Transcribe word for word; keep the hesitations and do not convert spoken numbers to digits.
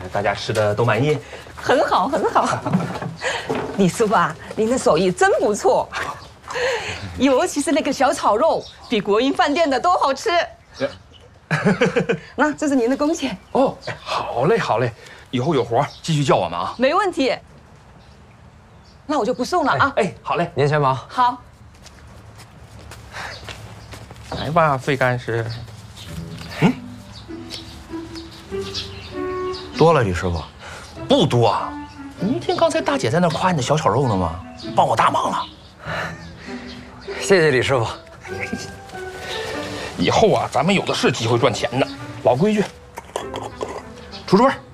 大家吃的都满意？ 很好，很好。李师傅啊，您的手艺真不错，尤其是那个小炒肉，比国营饭店的都好吃。那这是您的工钱。 哦，哎，好嘞，好嘞，以后有活继续叫我们啊。 没问题。那我就不送了啊。 哎，好嘞， 您先忙。 好。 来吧，费干事。嗯， 多了，李师傅。 不多啊。你没听刚才大姐在那夸你的小炒肉呢吗？帮我大忙了。 谢谢李师傅。 以后啊，咱们有的是机会赚钱的。老规矩，出桌。